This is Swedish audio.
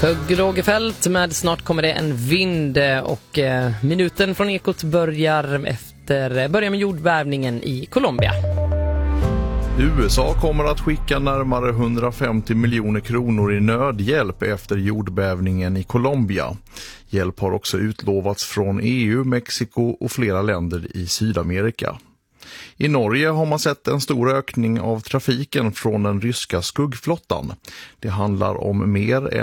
För Rogerfält med Snart kommer det en vind och minuten från Ekot börjar med jordbävningen i Colombia. USA kommer att skicka närmare 150 miljoner kronor i nödhjälp efter jordbävningen i Colombia. Hjälp har också utlovats från EU, Mexiko och flera länder i Sydamerika. I Norge har man sett en stor ökning av trafiken från den ryska skuggflottan. Det handlar om mer än